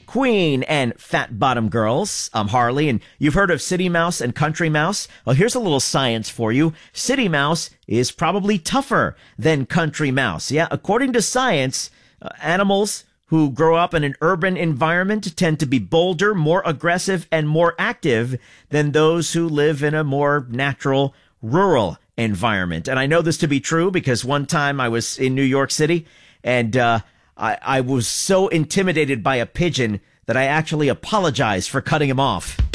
Queen and Fat Bottom Girls. I'm Harley, and you've heard of City Mouse and Country Mouse. Well, here's a little science for you. City Mouse is probably tougher than Country Mouse. Yeah, according to science, animals who grow up in an urban environment tend to be bolder, more aggressive, and more active than those who live in a more natural, rural environment. And I know this to be true because one time I was in New York City, and I was so intimidated by a pigeon that I actually apologized for cutting him off.